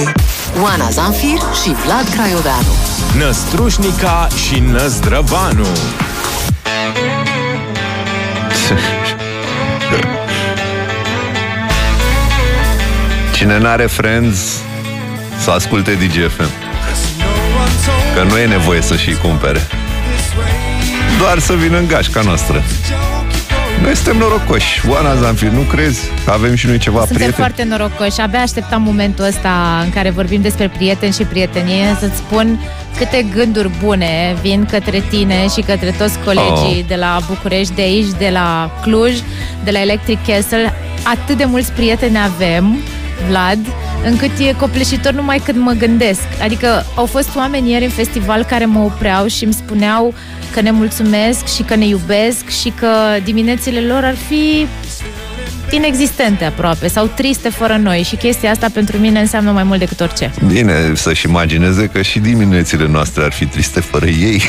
Oana Zanfir și Vlad Craioveanu. Năstrușnica și Năzdrăvanu. Cine n-are Friends să asculte DGFM, că nu e nevoie să și cumpere, doar să vină în gașca noastră. Noi suntem norocoși. Oana Zanfir, nu crezi că avem și noi ceva prieteni? Suntem foarte norocoși. Abia așteptam momentul ăsta în care vorbim despre prieteni și prietenie, să-ți spun câte gânduri bune vin către tine și către toți colegii de la București, de aici, de la Cluj, de la Electric Castle. Atât de mulți prieteni avem, Vlad, încât e copleșitor numai când mă gândesc. Adică au fost oameni ieri în festival care mă opreau și îmi spuneau că ne mulțumesc și că ne iubesc și că diminețile lor ar fi inexistente aproape sau triste fără noi și chestia asta pentru mine înseamnă mai mult decât orice. Bine, să-și imagineze că și diminețile noastre ar fi triste fără ei.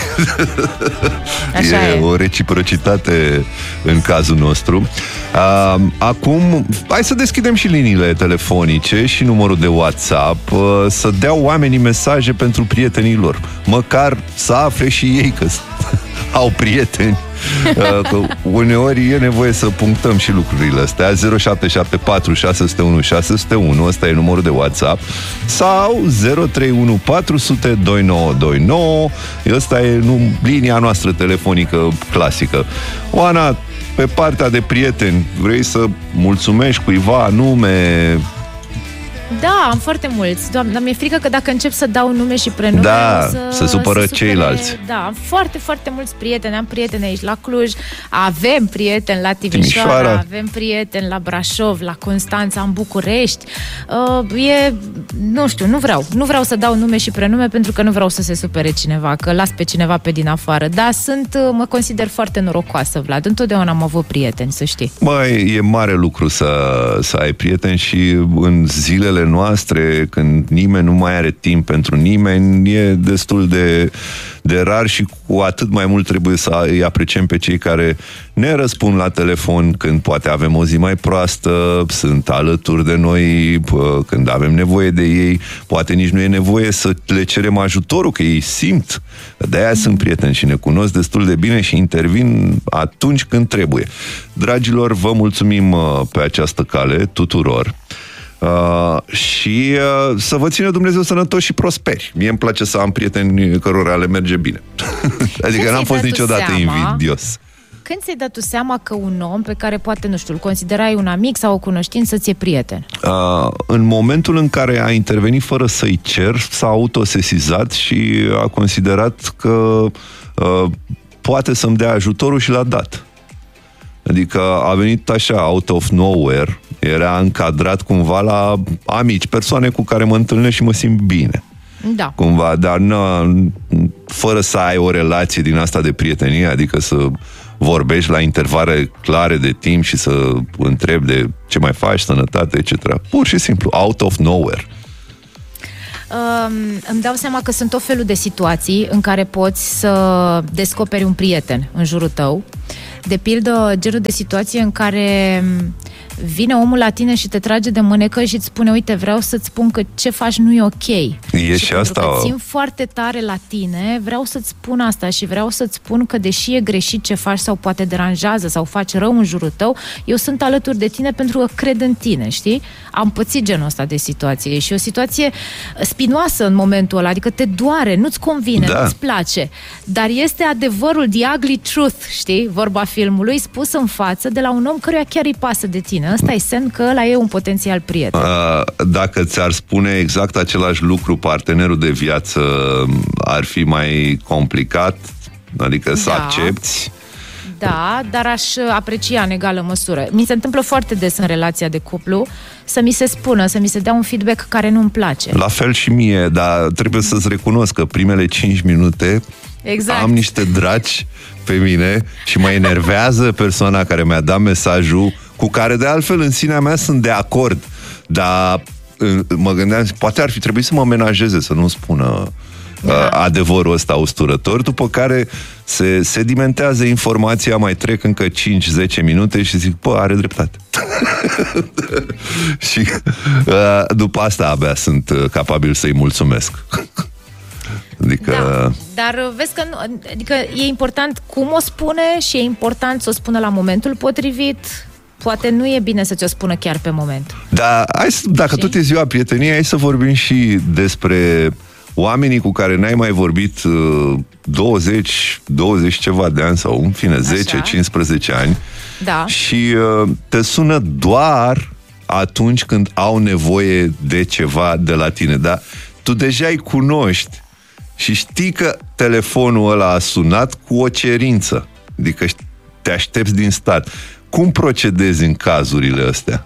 E o reciprocitate în cazul nostru. Acum, hai să deschidem și liniile telefonice și numărul de WhatsApp, să dea oamenii mesaje pentru prietenii lor. Măcar să afle și ei că au prieteni. Că uneori e nevoie să punctăm și lucrurile astea. 0774 601 601, ăsta e numărul de WhatsApp, sau 031 400 2929, ăsta e linia noastră telefonică clasică. Oana, pe partea de prieteni, vrei să mulțumești cuiva anume? Da, am foarte mulți. Doamne, mi-e frică că dacă încep să dau nume și prenume, se supără ceilalți. Da, am foarte, foarte mulți prieteni. Am prieteni aici la Cluj, avem prieteni la Timișoara, avem prieteni la Brașov, la Constanța, în București. Nu știu, nu vreau să dau nume și prenume pentru că nu vreau să se supere cineva, că las pe cineva pe din afară. Dar mă consider foarte norocoasă, Vlad. Întotdeauna am avut prieteni, să știi. Băi, e mare lucru să ai prieteni și în zilele noastre, când nimeni nu mai are timp pentru nimeni, e destul de rar și cu atât mai mult trebuie să îi apreciem pe cei care ne răspund la telefon când poate avem o zi mai proastă, sunt alături de noi când avem nevoie de ei, poate nici nu e nevoie să le cerem ajutorul, că ei simt. De-aia sunt prieteni și ne cunosc destul de bine și intervin atunci când trebuie. Dragilor, vă mulțumim pe această cale tuturor. Și să vă țină Dumnezeu sănătoși și prosperi. Mie îmi place să am prieteni cărora le merge bine. Adică n-am fost niciodată invidios. Când ți-ai dat tu seama că un om pe care poate, nu știu, îl considerai un amic sau o cunoștință ți-e prieten? În momentul în care a intervenit fără să-i cer, s-a autosesizat și a considerat că poate să-mi dea ajutorul și l-a dat. Adică a venit așa, out of nowhere, era încadrat cumva la amici, persoane cu care mă întâlnesc și mă simt bine. Da. Cumva, dar fără să ai o relație din asta de prietenie, adică să vorbești la intervale clare de timp și să întrebi de ce mai faci, sănătate, etc. Pur și simplu, out of nowhere. Îmi dau seama că sunt tot felul de situații în care poți să descoperi un prieten în jurul tău. De pildă, genul de situație în care vine omul la tine și te trage de mânecă și îți spune: uite, vreau să-ți spun că ce faci nu e ok. Și asta. Că țin foarte tare la tine, vreau să-ți spun asta și vreau să-ți spun că deși e greșit ce faci sau poate deranjează sau faci rău în jurul tău, eu sunt alături de tine pentru că cred în tine, știi? Am pățit genul ăsta de situație și o situație spinoasă în momentul ăla, adică te doare, nu-ți convine, nu-ți place, dar este adevărul, the ugly truth, știi? Vorba filmului, spus în față de la un om căruia chiar îi pasă de tine. Ăsta e semn că ăla e un potențial prieten. Dacă ți-ar spune exact același lucru partenerul de viață, ar fi mai complicat? Adică să accepti? Da, dar aș aprecia în egală măsură. Mi se întâmplă foarte des în relația de cuplu să mi se spună, să mi se dea un feedback care nu-mi place. La fel și mie, dar trebuie să-ți recunosc că primele 5 minute am niște draci pe mine și mă enervează persoana care mi-a dat mesajul, cu care de altfel în sinea mea sunt de acord, dar mă gândeam, poate ar fi trebuit să mă menajeze, să nu spună adevărul ăsta usturător, după care se sedimentează informația, mai trec încă 5-10 minute și zic, are dreptate. Și după asta abia sunt capabil să-i mulțumesc. Adică... Da, dar vezi că nu, adică e important cum o spune și e important să o spună la momentul potrivit. Poate nu e bine să ți-o spună chiar pe moment. Da, dacă tot e ziua prieteniei, hai să vorbim și despre oamenii cu care n-ai mai vorbit 20 ceva de ani sau în fine 10-15 ani. Da. Și te sună doar atunci când au nevoie de ceva de la tine. Dar tu deja îi cunoști și știi că telefonul ăla a sunat cu o cerință. Adică te aștepți din start. Cum procedezi în cazurile astea?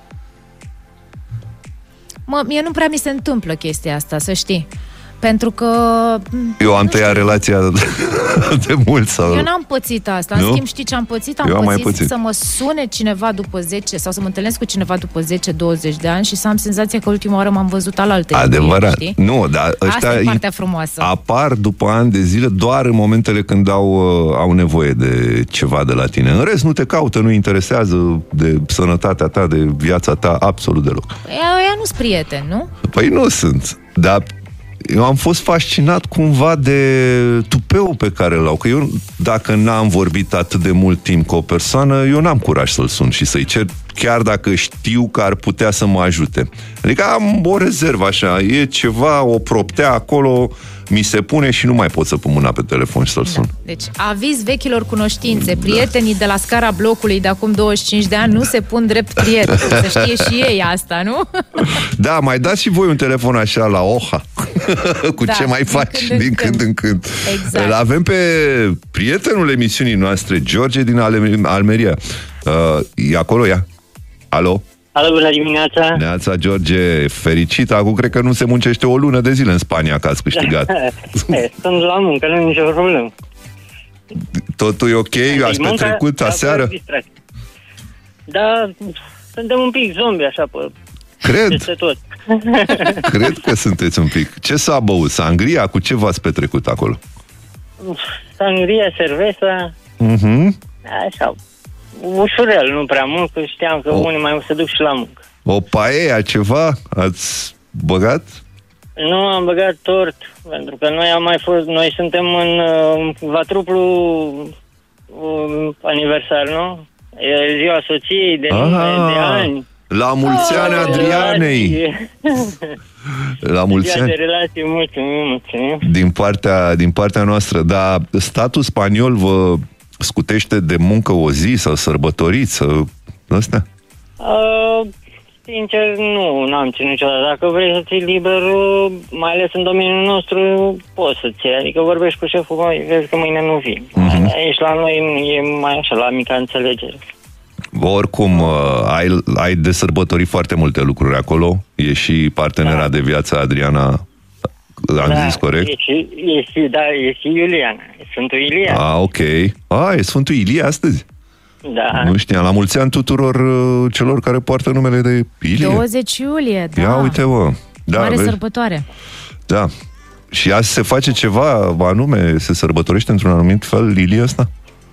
Mie nu prea mi se întâmplă chestia asta, să știi. Pentru că... Eu am tăiat relația de mult sau... Eu n-am pățit asta. În schimb, știi ce am pățit? Am pățit să mă sune cineva după 10 sau să mă întâlnesc cu cineva după 10-20 de ani și să am senzația că ultima oară m-am văzut alaltă. Adevărat. Știi? Nu, dar asta e partea frumoasă. Apar după ani de zile doar în momentele când au nevoie de ceva de la tine. În rest nu te caută, nu interesează de sănătatea ta, de viața ta, absolut deloc. Ea nu-s prieteni, nu? Păi nu sunt, dar eu am fost fascinat cumva de tupeul pe care îl au. Că eu, dacă n-am vorbit atât de mult timp cu o persoană, eu n-am curaj să-l sun și să-i cer, chiar dacă știu că ar putea să mă ajute. Adică am o rezervă așa, e ceva, o proptea acolo, mi se pune și nu mai pot să pun mâna pe telefon și să-l sun. Deci, aviz vechilor cunoștințe, prietenii de la scara blocului de acum 25 de ani nu se pun drept prieteni. Să știe și ei asta, nu? Da, mai dați și voi un telefon așa la oha. Cu ce mai faci din când în când. Exact. Îl avem pe prietenul emisiunii noastre, George din Almeria. E acolo, ea? Alo? Alo, bună dimineața! Neața, George, fericit. Acum cred că nu se muncește o lună de zile în Spania ca ați câștigat. Sunt la muncă, nu e nicio problemă. Totul e ok? Ați petrecut aseară? Da, suntem un pic zombie așa pe peste tot. Cred că sunteți un pic. Ce s-a băut? Sangria? Cu ce v-ați petrecut acolo? Sangria, cerveza. Așa, ușurel, nu prea mult, că știam că unii mai se duc și la muncă. O paella, ceva? Ați băgat? Nu am băgat tort, pentru că noi suntem în vatruplu aniversar, nu? E ziua soției de ani. La mulți ani, Adrianei! La mulți ani. De relații, mulțumim. Din partea noastră, dar statul spaniol vă scutește de muncă o zi sau sărbătoriți sau astea? Sincer, nu am ținut niciodată. Dacă vrei să ții liber, mai ales în domeniul nostru, poți să ții. Adică vorbești cu șeful, vezi că mâine nu vii. Aici la noi e mai așa, la mica înțelegere. Oricum, ai de sărbătorit foarte multe lucruri acolo. E și partenera de viață, Adriana. Am zis corect? E și Iuliana. E Sfântul Ilie. Ok. E Sfântul Ilie astăzi? Da. Nu știam. La mulți ani tuturor celor care poartă numele de Ilie. 20 iulie, da. Ia uite-vă. Da, mare sărbătoare. Da. Și azi se face ceva anume? Se sărbătorește într-un anumit fel Ilie ăsta?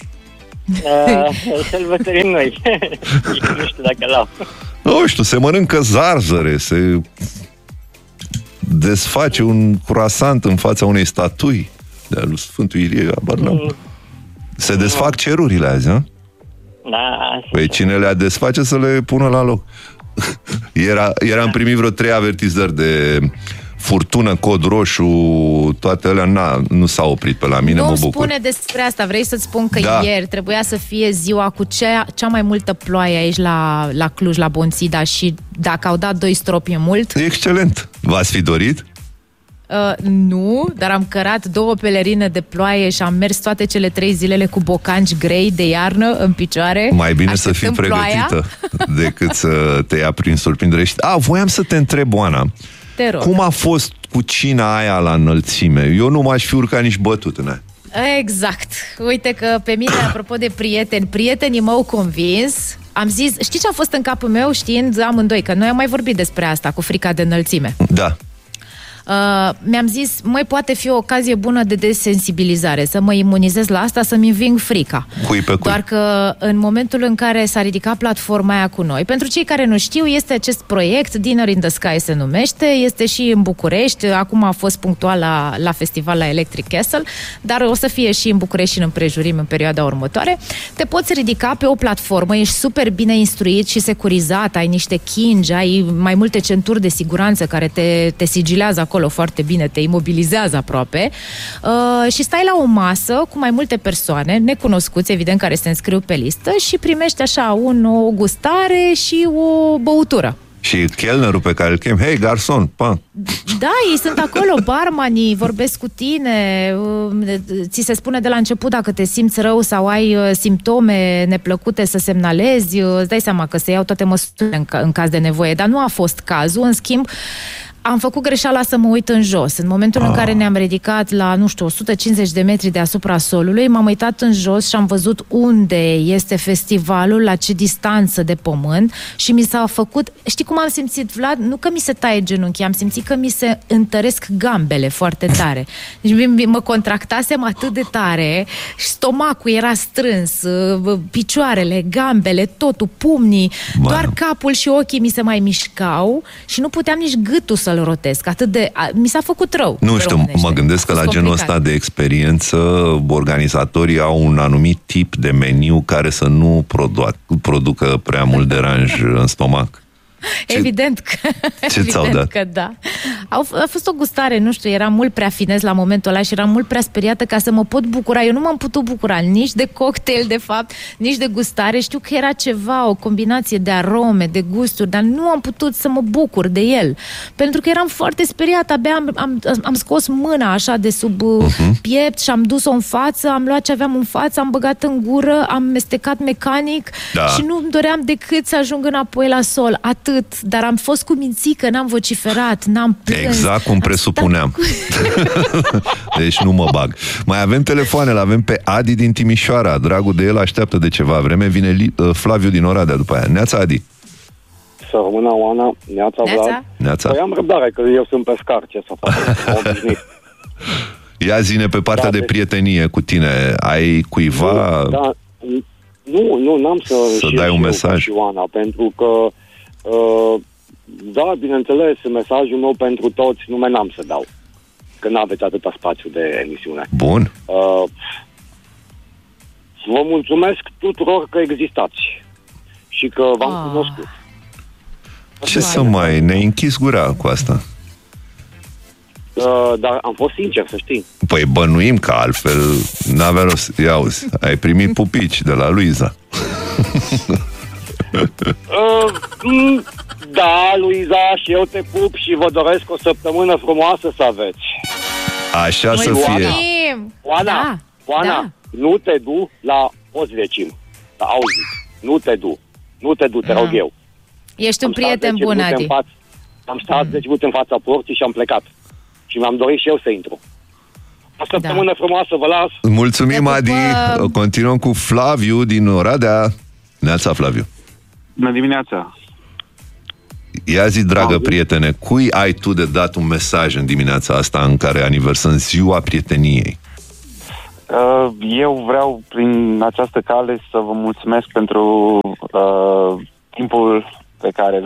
Sărbătorim noi. Nu știu dacă l-au. Nu știu, se mănâncă zarzăre, se desface un croissant în fața unei statui de-a lui Sfântul Ilie. Se desfac cerurile azi, nu? Da. Păi cine le-a desface să le pună la loc. Am primit vreo 3 avertizări de furtună, cod roșu, toate alea nu s-au oprit pe la mine, mă bucur. Nu spune despre asta, vrei să-ți spun că ieri trebuia să fie ziua cu cea mai multă ploaie aici la Cluj, la Bonțida, și dacă au dat 2 stropi e mult. Excelent! V-ați fi dorit? Nu, dar am cărat 2 pelerine de ploaie și am mers toate cele 3 zilele cu bocanci grei de iarnă în picioare. Mai bine să fii pregătită decât să te ia prin surprindere. Voiam să te întreb, Oana, cum a fost cu cina aia la înălțime? Eu nu m-aș fi urcat nici bătut în aia. Exact. Uite că pe mine, apropo de prietenii m-au convins. Am zis, știi ce a fost în capul meu știind amândoi? Că noi am mai vorbit despre asta, cu frica de înălțime. Da. mi-am zis, poate fi o ocazie bună de desensibilizare, să mă imunizez la asta, să-mi înving frica. Cui pe cui. Doar că în momentul în care s-a ridicat platforma aia cu noi, pentru cei care nu știu, este acest proiect, Dinner in the Sky se numește, este și în București, acum a fost punctual la festival la Electric Castle, dar o să fie și în București și în împrejurim în perioada următoare. Te poți ridica pe o platformă, ești super bine instruit și securizat, ai niște chingi, ai mai multe centuri de siguranță care te sigilează acolo foarte bine, te imobilizează aproape și stai la o masă cu mai multe persoane, necunoscuți, evident, care se înscriu pe listă și primești așa o gustare și o băutură. Și chelnerul pe care îl chem, hei, garson, pa! Da, ei sunt acolo, barmanii, vorbesc cu tine, ți se spune de la început dacă te simți rău sau ai simptome neplăcute să semnalezi, îți dai seama că se iau toate măsurile în caz de nevoie, dar nu a fost cazul, în schimb, am făcut greșeala să mă uit în jos. În momentul în care ne-am ridicat la, 150 de metri deasupra solului, m-am uitat în jos și am văzut unde este festivalul, la ce distanță de pământ și mi s-a făcut... Știi cum am simțit, Vlad? Nu că mi se taie genunchii, am simțit că mi se întăresc gambele foarte tare. Deci mă contractasem atât de tare, stomacul era strâns, picioarele, gambele, totul, pumnii, doar capul și ochii mi se mai mișcau și nu puteam nici gâtul să-l rotesc. Mi s-a făcut rău. Nu știu, mă gândesc că la genul ăsta de experiență organizatorii au un anumit tip de meniu care să nu producă prea mult deranj în stomac. Evident că da. A fost o gustare, nu știu, eram mult prea finez la momentul ăla și eram mult prea speriată ca să mă pot bucura. Eu nu m-am putut bucura nici de cocktail, de fapt, nici de gustare. Știu că era ceva, o combinație de arome, de gusturi, dar nu am putut să mă bucur de el. Pentru că eram foarte speriată. Abia am scos mâna așa de sub piept și am dus-o în față, am luat ce aveam în față, am băgat în gură, am mestecat mecanic și nu-mi doream decât să ajung înapoi la sol. Atât. Dar am fost cu mințică, n-am vociferat, n-am plâns. Exact cum presupuneam. Deci nu mă bag. Mai avem telefoanele, avem pe Adi din Timișoara. Dragul de el așteaptă de ceva vreme. Vine Flaviu din Oradea după aia. Neața, Adi. Să rămână, Oana. Neața, Vlad. Neața. Păi am răbdare, că eu sunt pescar. Ce să fac? Ia zine pe partea de prietenie cu tine. Ai cuiva... Nu, n-am să dai un mesaj. Și Oana, pentru că da, bineînțeles, mesajul meu pentru toți, nume n-am să dau, că n-aveți atâta spațiu de emisiune. Bun. Vă mulțumesc tuturor că existați și că v-am cunoscut. Ce să mai, ne-ai închis gura cu asta. Dar am fost sincer, să știi. Păi bănuim că altfel n-avea rost. Ia auzi, ai primit pupici de la Luiza. Da, Luiza, și eu te pup și vă doresc o săptămână frumoasă să aveți. Așa să fie. Oana, nu te du la poți vecin. Da, auzi, nu te du, te rog eu. Ești un prieten bun, Adi. Am stat 10 minute în fața porții și am plecat. Și mi-am dorit și eu să intru. O săptămână frumoasă, vă las. Mulțumim, Adi. Continuăm cu Flaviu din Oradea. Neața, Flaviu. Bună dimineața. Ia zi, dragă prietene, cui ai tu de dat un mesaj în dimineața asta în care aniversăm ziua prieteniei? Eu vreau prin această cale să vă mulțumesc pentru timpul pe care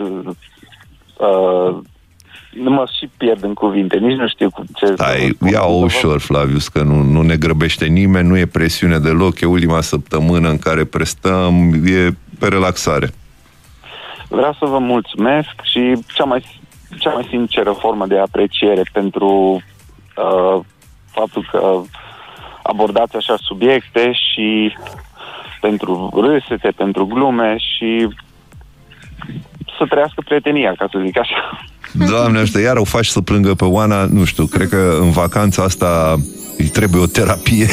nu mă și pierd în cuvinte, nici nu știu ce ia-o ușor, Flavius, că nu ne grăbește nimeni, nu e presiune deloc, e ultima săptămână în care prestăm, e pe relaxare. Vreau să vă mulțumesc și cea mai sinceră formă de apreciere pentru faptul că abordați așa subiecte și pentru râsete, pentru glume și să trăiască prietenia, ca să zic așa. Doamne ajută, iar o faci să plângă pe Oana, nu știu, cred că în vacanța asta îi trebuie o terapie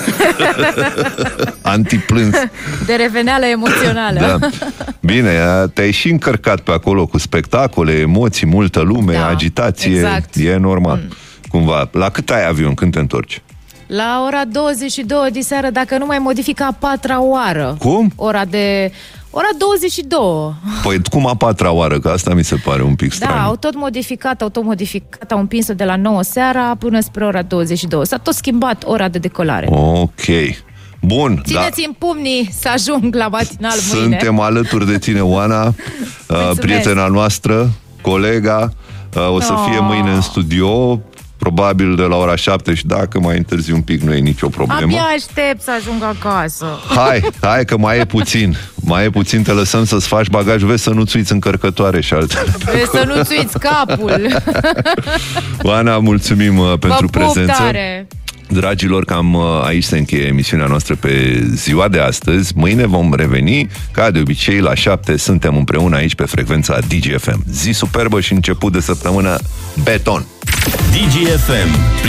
antiplâns. De reveneală emoțională. Da. Bine, te-ai și încărcat pe acolo cu spectacole, emoții, multă lume, agitație, exact. E normal. Cumva, la cât ai avion, când te întorci? La ora 22 de seară, dacă nu mai modifică a 4-a oară. Cum? Ora Ora 22. Păi cum a 4-a oară, că asta mi se pare un pic straniu. Da, au tot modificat, au împins-o de la 9 seara până spre ora 22. S-a tot schimbat ora de decolare. Ok. Bun. Țineți-mi pumnii să ajung la matinal mâine. Suntem alături de tine, Oana, prietena noastră, colega. O să fie mâine în studio, probabil de la ora 7 și dacă mai întârzi un pic nu e nicio problemă. Abia aștept să ajung acasă. Hai că mai e puțin, te lăsăm să-ți faci bagajul, vezi să nu-ți uiți încărcătoare și altele. Vezi să nu-ți uiți capul. Oana, mulțumim pentru prezență. Tare. Dragilor, cam aici se încheie emisiunea noastră pe ziua de astăzi. Mâine vom reveni, ca de obicei, la 7. Suntem împreună aici pe frecvența DGFM. Zi superbă și început de săptămână beton! DGFM.